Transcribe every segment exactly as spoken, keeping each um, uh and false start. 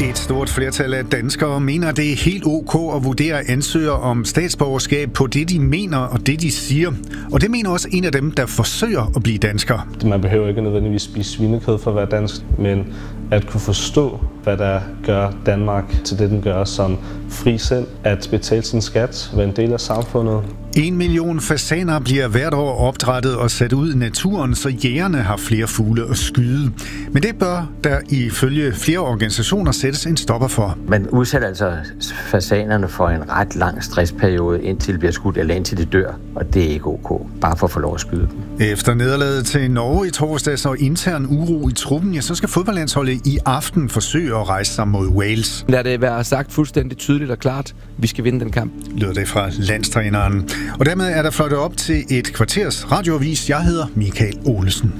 Et stort flertal af danskere mener, det er helt ok at vurdere ansøgere om statsborgerskab på det, de mener og det, de siger. Og det mener også en af dem, der forsøger at blive dansker. Man behøver ikke nødvendigvis spise svinekød for at være dansk, men at kunne forstå, hvad der gør Danmark til det, den gør som fri sind, at betale sin skat, være en del af samfundet. En million fasaner bliver hvert år opdrættet og sat ud i naturen, så jægerne har flere fugle at skyde. Men det bør der ifølge flere organisationer sættes en stopper for. Man udsætter altså fasanerne for en ret lang stressperiode, indtil de bliver skudt eller indtil de dør, og det er ikke ok, bare for at få lov at skyde dem. Efter nederlaget til Norge i torsdags og intern uro i truppen, ja, så skal fodboldlandsholdet i aften forsøge at rejse sig mod Wales. Lad det være sagt fuldstændig tydeligt og klart. Vi skal vinde den kamp. Lyder det fra landstræneren. Og dermed er der fløjtet op til et kvarters radioavis. Jeg hedder Michael Olesen.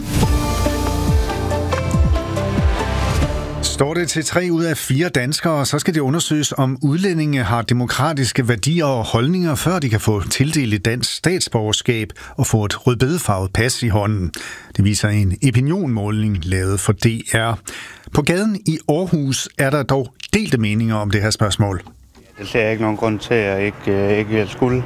Står det til tre ud af fire danskere, så skal det undersøges, om udlændinge har demokratiske værdier og holdninger, før de kan få tildelt et dansk statsborgerskab og få et rødbedefarvet pas i hånden. Det viser en opinionmåling lavet for D R. På gaden i Aarhus er der dog delte meninger om det her spørgsmål. Det ser jeg ikke nogen grund til, at ikke, ikke vil skulle.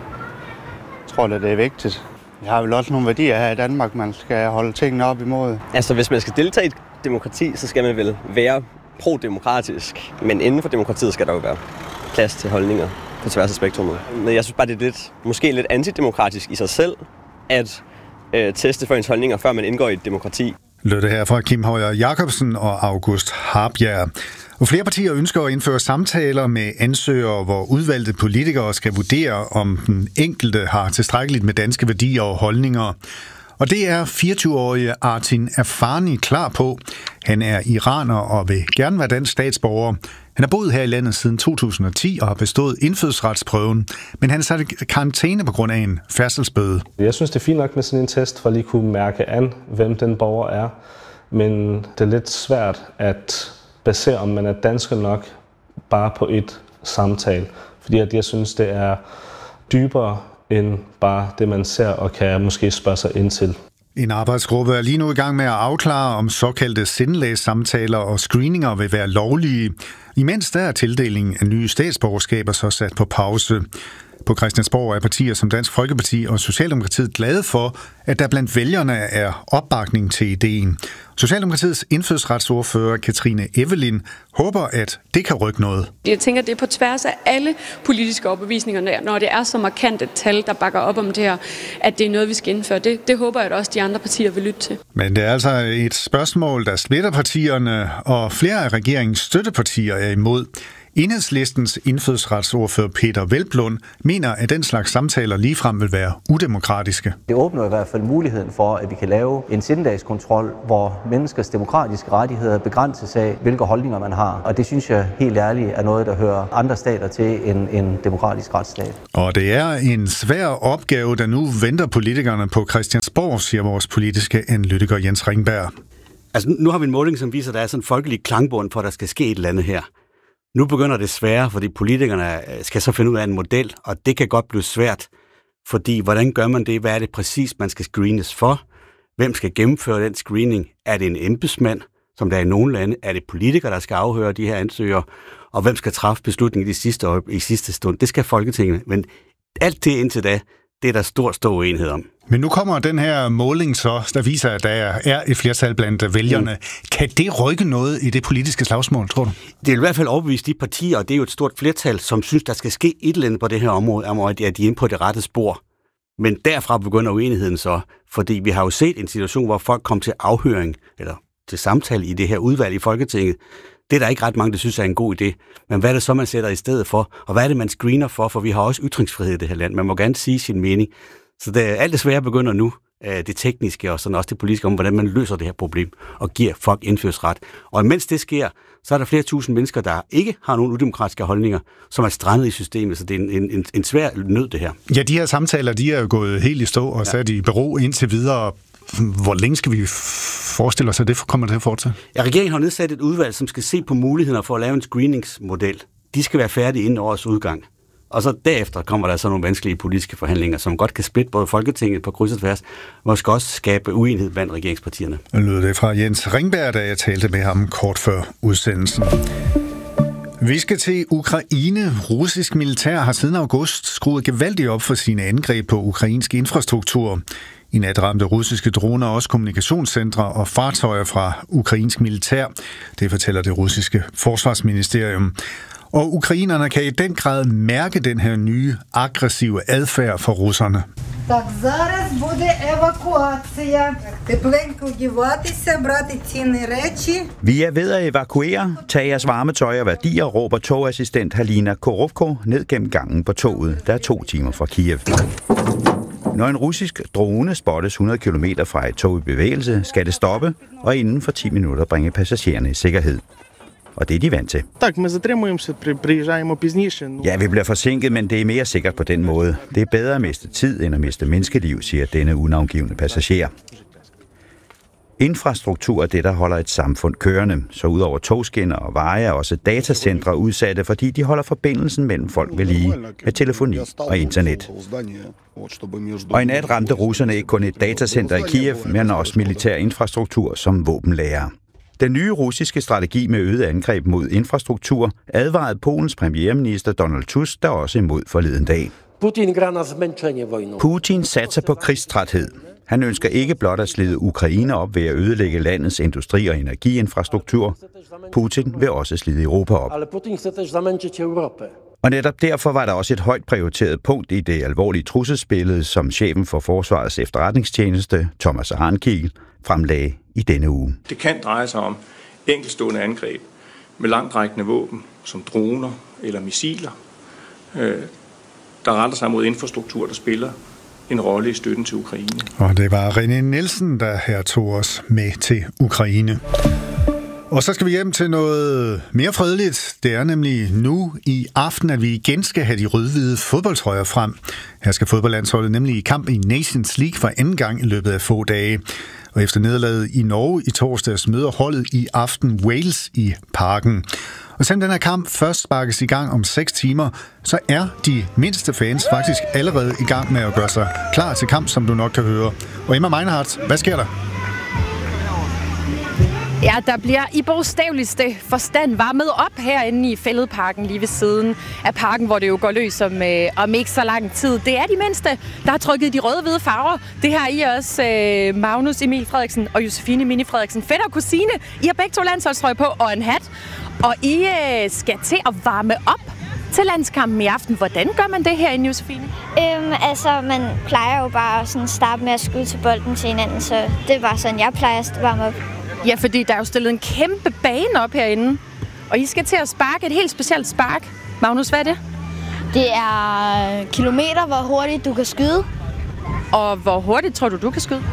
Jeg tror, at det er vigtigt. Jeg har vel også nogle værdier her i Danmark, man skal holde tingene op imod. Altså, hvis man skal deltage i et demokrati, så skal man vel være pro-demokratisk. Men inden for demokratiet skal der jo være plads til holdninger på tværs af spektrummet. Men jeg synes bare, det er lidt, måske lidt antidemokratisk i sig selv, at øh, teste for ens holdninger, før man indgår i et demokrati. Lød det her fra Kim Højer Jacobsen og August Harbjerg. Og flere partier ønsker at indføre samtaler med ansøgere, hvor udvalgte politikere skal vurdere, om den enkelte har tilstrækkeligt med danske værdier og holdninger. Og det er fireogtyve-årige Artin Afani klar på. Han er iraner og vil gerne være dansk statsborger. Han har boet her i landet siden to tusind og ti og har bestået indfødsretsprøven, men han er sat i karantæne på grund af en færdselsbøde. Jeg synes, det er fint nok med sådan en test, for at lige kunne mærke an, hvem den borger er. Men det er lidt svært at basere, om man er dansker nok, bare på et samtale. Fordi at jeg synes, det er dybere end bare det, man ser og kan måske spørge sig ind til. En arbejdsgruppe er lige nu i gang med at afklare, om såkaldte sindelagssamtaler og screeninger vil være lovlige. Imens der er tildelingen af nye statsborgerskaber så sat på pause. På Christiansborg er partier som Dansk Folkeparti og Socialdemokratiet glade for, at der blandt vælgerne er opbakning til ideen. Socialdemokratiets indfødsretsordfører Katrine Evelyn håber, at det kan rykke noget. Jeg tænker, det er på tværs af alle politiske overbevisninger, når det er så markant et tal, der bakker op om det her, at det er noget, vi skal indføre. Det, det håber jeg, at også de andre partier vil lytte til. Men det er altså et spørgsmål, der splitter partierne, og flere af regeringens støttepartier er imod. Enhedslistens indfødsretsordfører Peter Hvelplund mener, at den slags samtaler ligefrem vil være udemokratiske. Det åbner i hvert fald muligheden for, at vi kan lave en sindedagskontrol, hvor menneskers demokratiske rettigheder begrænses af, hvilke holdninger man har. Og det synes jeg helt ærligt er noget, der hører andre stater til en, en demokratisk retsstat. Og det er en svær opgave, der nu venter politikerne på Christiansborg, siger vores politiske analytiker Jens Ringberg. Altså, nu har vi en måling, som viser, at der er sådan en folkelig klangbund for, at der skal ske et eller andet her. Nu begynder det svære, fordi politikerne skal så finde ud af en model, og det kan godt blive svært, fordi hvordan gør man det? Hvad er det præcis, man skal screenes for? Hvem skal gennemføre den screening? Er det en embedsmand, som der er i nogle lande? Er det politikere, der skal afhøre de her ansøgere? Og hvem skal træffe beslutningen i sidste, øje, i sidste stund? Det skal Folketinget. Men alt det indtil da, det er der stor, stor uenighed om. Men nu kommer den her måling så, der viser, at der er et flertal blandt vælgerne. Mm. Kan det rykke noget i det politiske slagsmål, tror du? Det er i hvert fald overbevist de partier, og det er jo et stort flertal, som synes, der skal ske et eller andet på det her område, at de er inde på det rette spor. Men derfra begynder uenigheden så, fordi vi har jo set en situation, hvor folk kom til afhøring, eller til samtale i det her udvalg i Folketinget. Det er der ikke ret mange, der synes er en god idé. Men hvad er det så, man sætter i stedet for? Og hvad er det, man screener for? For vi har også ytringsfrihed i det her land. Man må gerne sige sin mening. Så det, alt det svære begynder nu, det tekniske og sådan også det politiske, om hvordan man løser det her problem og giver folk indfødsret. Og imens det sker, så er der flere tusind mennesker, der ikke har nogen udemokratiske holdninger, som er strandet i systemet. Så det er en, en, en svær nød, det her. Ja, de her samtaler, de er jo gået helt i stå og sat i bero indtil videre. Hvor længe skal vi forestille os, at det kommer til at fortsætte? Ja, regeringen har nedsat et udvalg, som skal se på mulighederne for at lave en screeningsmodel. De skal være færdige inden årets udgang. Og så derefter kommer der så nogle vanskelige politiske forhandlinger, som godt kan splitte både Folketinget på kryds og tværs, måske også skabe uenighed blandt regeringspartierne. Nu lød det fra Jens Ringberg, da jeg talte med ham kort før udsendelsen. Vi skal til Ukraine. Russisk militær har siden august skruet gevaldigt op for sine angreb på ukrainsk infrastruktur. I nat ramte russiske droner også kommunikationscentre og fartøjer fra ukrainsk militær. Det fortæller det russiske forsvarsministerium. Og ukrainerne kan i den grad mærke den her nye aggressive adfærd fra russerne. Так, зараз буде евакуація. Тепленько вдіватися, брати цінні речі. Vi er ved at evakuere. Tag jeres varmetøj og værdier, råber togassistent Halina Korovko ned gennem gangen på toget, der er to timer fra Kiev. Når en russisk drone spottes hundrede kilometer fra et tog i bevægelse, skal det stoppe og inden for ti minutter bringe passagererne i sikkerhed. Og det er de vant til. Tak, ми затримуємося, приїжджаємо пізніше. Ja, vi bliver forsinket, men det er mere sikkert på den måde. Det er bedre at miste tid, end at miste menneskeliv, siger denne unavngivne passager. Infrastruktur er det, der holder et samfund kørende. Så udover togskinner og veje er også datacentre udsatte, fordi de holder forbindelsen mellem folk ved lige med telefoni og internet. Og i nat ramte russerne ikke kun et datacenter i Kiev, men også militær infrastruktur som våbenlager. Den nye russiske strategi med øget angreb mod infrastruktur advarede Polens premierminister Donald Tusk der også imod forleden dag. Putin satser på krigstræthed. Han ønsker ikke blot at slide Ukraine op ved at ødelægge landets industri- og energiinfrastruktur. Putin vil også slide Europa op. Og netop derfor var der også et højt prioriteret punkt i det alvorlige trusselsbillede, som chefen for Forsvarets efterretningstjeneste, Thomas Arnkiel, fremlagde i denne uge. Det kan dreje sig om enkeltstående angreb med langtrækkende våben, som droner eller missiler, der retter sig mod infrastruktur, der spiller en rolle i støtten til Ukraine. Og det var René Nielsen, der her tog os med til Ukraine. Og så skal vi hjem til noget mere fredeligt. Det er nemlig nu i aften, at vi igen skal have de rød-hvide fodboldtrøjer frem. Her skal fodboldlandsholdet nemlig i kamp i Nations League for anden gang i løbet af få dage. Og efter nederlaget i Norge i torsdags møder holdet i aften Wales i Parken. Og selvom den her kamp først sparkes i gang om seks timer, så er de mindste fans faktisk allerede i gang med at gøre sig klar til kamp, som du nok kan høre. Og Emma Meinhardt, hvad sker der? Ja, der bliver i bogstaveligste forstand varmet op herinde i Fælledparken lige ved siden af parken, hvor det jo går løs om, øh, om ikke så lang tid. Det er de mindste, der har trykket de røde-hvide farver. Det har I også øh, Magnus Emil Frederiksen og Josefine Mini Frederiksen. Fætter og kusine, I har begge to landsholdstrøje på og en hat. Og I øh, skal til at varme op til landskampen i aften. Hvordan gør man det herinde, Josefine? Øhm, altså, man plejer jo bare at sådan starte med at skyde til bolden til hinanden, så det er bare sådan, jeg plejer at varme op. Ja, fordi der er jo stillet en kæmpe bane op herinde, og I skal til at sparke et helt specielt spark. Magnus, hvad er det? Det er kilometer, hvor hurtigt du kan skyde. Og hvor hurtigt tror du, du kan skyde?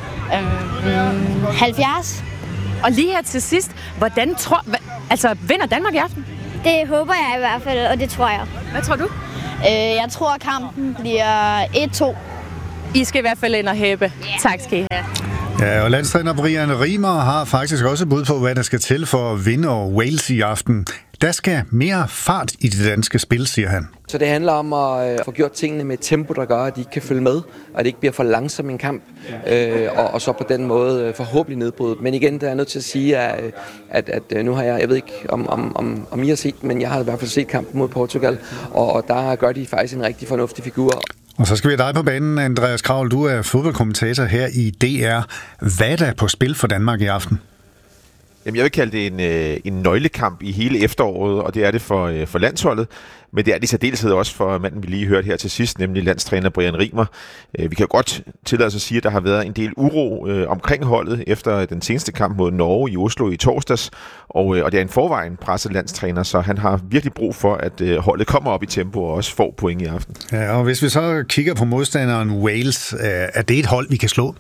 Øhm, halvfjerds. Og lige her til sidst, hvordan tror... Altså, vinder Danmark i aften? Det håber jeg i hvert fald, og det tror jeg. Hvad tror du? Øh, jeg tror, at kampen bliver et to. I skal i hvert fald ind og hæppe. Yeah. Tak skal I have. Ja, og landstræner Brian Riemer har faktisk også bud på, hvad der skal til for at vinde over Wales i aften. Der skal mere fart i det danske spil, siger han. Så det handler om at få gjort tingene med et tempo, der gør, at de ikke kan følge med, og det ikke bliver for langsom en kamp, øh, og, og så på den måde forhåbentlig nedbrydet. Men igen, der er nødt til at sige, at, at, at nu har jeg, jeg ved ikke om, om, om, om I har set, men jeg har i hvert fald set kampen mod Portugal, og, og der gør de faktisk en rigtig fornuftig figur. Og så skal vi have dig på banen, Andreas Kravl. Du er fodboldkommentator her i D R. Hvad er der på spil for Danmark i aften? Jamen, jeg vil kalde det en, øh, en nøglekamp i hele efteråret, og det er det for, øh, for landsholdet. Men det er det i særdeleshed også for manden, vi lige hørte her til sidst, nemlig landstræner Brian Riemer. Øh, vi kan godt tillade os at sige, at der har været en del uro øh, omkring holdet efter den seneste kamp mod Norge i Oslo i torsdags. Og, øh, og det er en forvejen presset landstræner, så han har virkelig brug for, at øh, holdet kommer op i tempo og også får point i aften. Ja, og hvis vi så kigger på modstanderen Wales, øh, er det et hold, vi kan slå?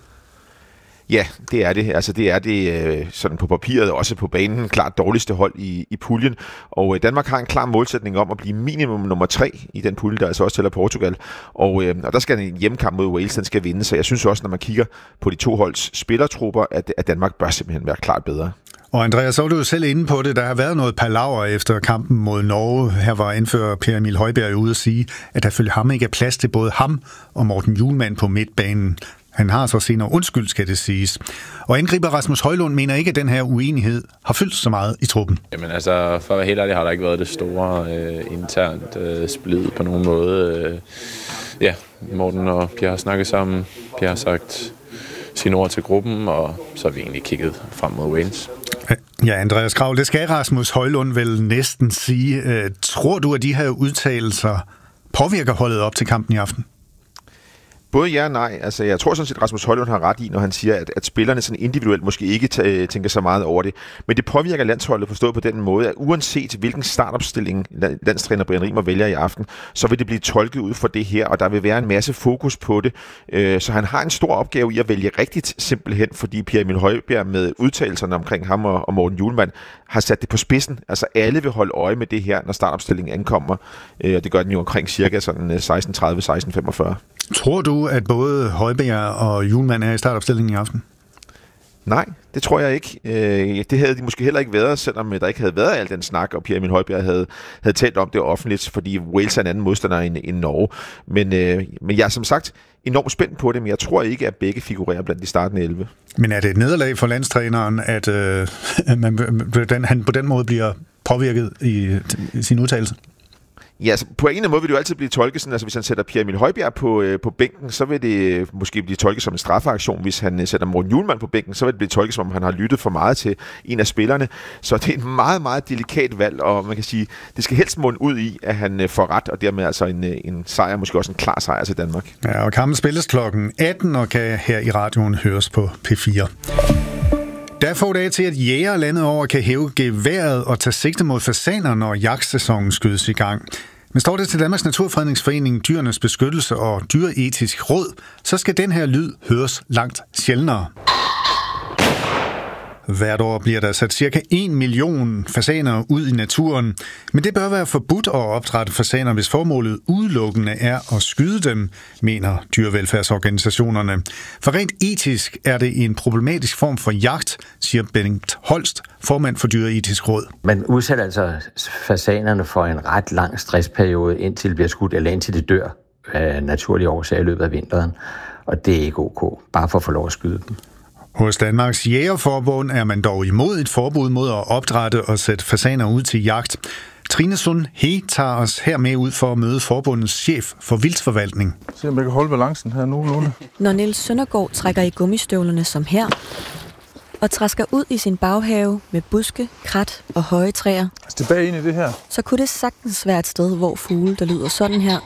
Ja, det er det. Altså det er det sådan på papiret, også på banen, klart dårligste hold i, i puljen. Og Danmark har en klar målsætning om at blive minimum nummer tre i den pulje, der altså også tæller Portugal. Og, og der skal en hjemmekamp mod Wales, den skal vinde. Så jeg synes også, når man kigger på de to holds spillertrupper, at, at Danmark bør simpelthen være klart bedre. Og Andreas, så var du jo selv inde på det. Der har været noget palaver efter kampen mod Norge. Her var anfører Per Emil Højbjerg ude at sige, at der følge ham ikke er plads til både ham og Morten Hjulmand på midtbanen. Han har så senere undskyld, skal det siges. Og angriber Rasmus Højlund mener ikke, at den her uenighed har fyldt så meget i truppen. Jamen altså, for at være helt ærlig, har der ikke været det store øh, internt øh, splid på nogen måde. Øh, ja, Morten og Pierre har snakket sammen. Pierre har sagt sine ord til gruppen, og så har vi egentlig kigget frem mod Wales. Ja, Andreas Krav, det skal Rasmus Højlund vel næsten sige. Øh, tror du, at de her udtalelser påvirker holdet op til kampen i aften? Både ja og nej. Altså, jeg tror sådan set, at Rasmus Højlund har ret i, når han siger, at, at spillerne sådan individuelt måske ikke t- tænker så meget over det. Men det påvirker landsholdet forstået på den måde, at uanset hvilken startopstilling landstræner Brian Rimer vælger i aften, så vil det blive tolket ud for det her, og der vil være en masse fokus på det. Så han har en stor opgave i at vælge rigtigt simpelthen, fordi Pierre Emil Højbjerg med udtalelserne omkring ham og Morten Hjulmand har sat det på spidsen. Altså alle vil holde øje med det her, når startopstillingen ankommer, og det gør den jo omkring cirka sådan seksten tredive til seksten femogfyrre. Tror du, at både Højbjerg og Hjulmand er i startopstillingen i aften? Nej, det tror jeg ikke. Det havde de måske heller ikke været, selvom der ikke havde været al den snak, og Pierre Emil Højbjerg havde, havde talt om det offentligt, fordi Wales er en anden modstander end, end Norge. Men, men jeg er som sagt enormt spændt på det, men jeg tror ikke, at begge figurerer blandt de startende elleve. Men er det et nederlag for landstræneren, at øh, man, den, han på den måde bliver påvirket i, i sin udtalelse? Ja, altså, på en eller anden måde vil det jo altid blive tolket sådan, altså hvis han sætter Pierre Emil Højbjerg på, øh, på bænken, så vil det måske blive tolket som en straffeaktion. Hvis han øh, sætter Morten Hjulmand på bænken, så vil det blive tolket som om han har lyttet for meget til en af spillerne. Så det er et meget, meget delikat valg, og man kan sige, det skal helst munde ud i, at han øh, får ret, og dermed altså en, øh, en sejr, måske også en klar sejr til Danmark. Ja, og kampen spilles klokken atten og kan her i radioen høres på P fire. Der er få dage til, at jæger landet over kan hæve geværet og tage sigte mod fasaner, når jagtsæsonen skydes i gang. Men står det til Danmarks Naturfredningsforening, Dyrenes Beskyttelse og Dyreetisk Råd, så skal den her lyd høres langt sjældnere. Hvert år bliver der sat cirka en million fasaner ud i naturen, men det bør være forbudt at opdrætte fasaner, hvis formålet udelukkende er at skyde dem, mener dyrevelfærdsorganisationerne. For rent etisk er det en problematisk form for jagt, siger Bengt Holst, formand for Dyreetisk Råd. Man udsætter altså fasanerne for en ret lang stressperiode, indtil det bliver skudt, eller indtil det dør af naturlige årsager i løbet af vinteren, og det er ikke ok, bare for at få lov at skyde dem. Hos Danmarks Jægerforbund er man dog imod et forbud mod at opdrætte og sætte fasaner ud til jagt. Trine Sund He tager os her med ud for at møde forbundets chef for vildtforvaltning. Se om jeg kan holde balancen her nu. Når Niels Søndergaard trækker i gummistøvlerne som her, og træsker ud i sin baghave med buske, krat og høje træer, altså tilbage ind i det her, så kunne det sagtens være et sted, hvor fugle, der lyder sådan her,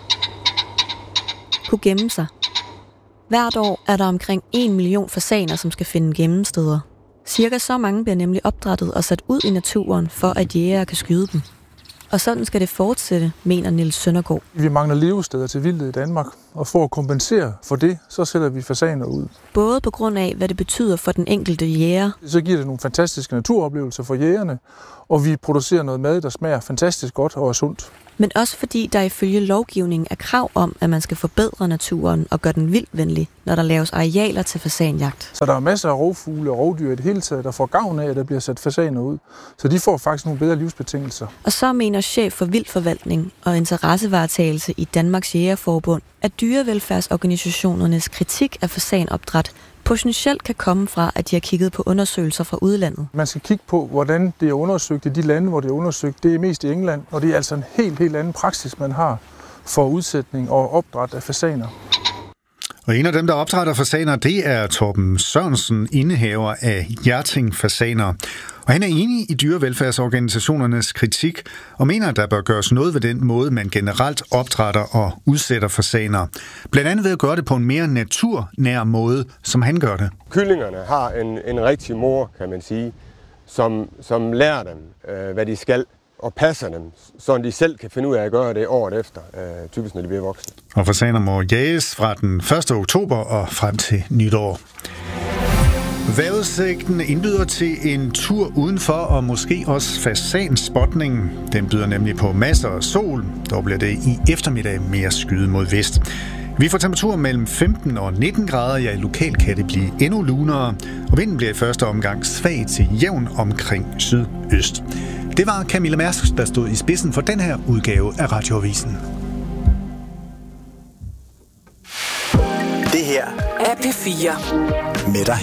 kunne gemme sig. Hvert år er der omkring en million fasaner, som skal finde gemmesteder. Cirka så mange bliver nemlig opdrættet og sat ud i naturen, for at jægere kan skyde dem. Og sådan skal det fortsætte, mener Niels Søndergaard. Vi mangler levesteder til vildtet i Danmark, og for at kompensere for det, så sætter vi fasaner ud. Både på grund af, hvad det betyder for den enkelte jæger. Så giver det nogle fantastiske naturoplevelser for jægerne, og vi producerer noget mad, der smager fantastisk godt og er sundt. Men også fordi der ifølge lovgivningen er krav om, at man skal forbedre naturen og gøre den vildvenlig, når der laves arealer til fasanjagt. Så der er masser af rovfugle og rovdyr i det hele taget, der får gavn af, at der bliver sat fasaner ud. Så de får faktisk nogle bedre livsbetingelser. Og så mener chef for vildtforvaltning og interessevaretagelse i Danmarks Jægerforbund, at dyrevelfærdsorganisationernes kritik af fasanopdræt potentielt kan komme fra, at de har kigget på undersøgelser fra udlandet. Man skal kigge på, hvordan det er undersøgt i de lande, hvor det er undersøgt. Det er mest i England, og det er altså en helt, helt anden praksis, man har for udsætning og opdræt af fasaner. Og en af dem, der opdrætter fasaner, det er Torben Sørensen, indehaver af Hjerting Fasaner. Og han er enig i dyrevelfærdsorganisationernes kritik og mener, at der bør gøres noget ved den måde, man generelt opdrætter og udsætter fasaner. Blandt andet ved at gøre det på en mere naturnær måde, som han gør det. Kyllingerne har en, en rigtig mor, kan man sige, som, som lærer dem, øh, hvad de skal, og passer dem, så de selv kan finde ud af at gøre det året efter, øh, typisk når de bliver voksne. Og fasaner må jages fra den første oktober og frem til nytår. Vejrudsigten indbyder til en tur udenfor og måske også fasanspotning. Den byder nemlig på masser af sol. Dog bliver det i eftermiddag mere skyet mod vest. Vi får temperaturer mellem femten og nitten grader. Ja, lokalt kan det blive endnu lunere. Og vinden bliver i første omgang svag til jævn omkring sydøst. Det var Camilla Mærsk, der stod i spidsen for den her udgave af Radioavisen. Det her er P fire. Med dig